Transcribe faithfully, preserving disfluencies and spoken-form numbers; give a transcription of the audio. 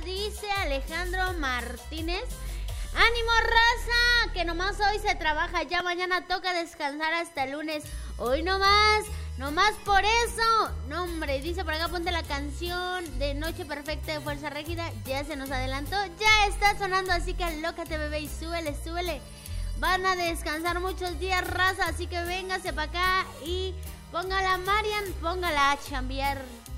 dice Alejandro Martínez. ¡Ánimo, raza! Que nomás hoy se trabaja, ya mañana toca descansar hasta el lunes. Hoy nomás, nomás por eso. No, hombre, dice por acá, ponte la canción de Noche Perfecta de Fuerza Régida. Ya se nos adelantó, ya está sonando, así que alócate, bebé, y súbele, súbele. Van a descansar muchos días, raza, así que véngase para acá y póngala, Marian, póngala a chambear.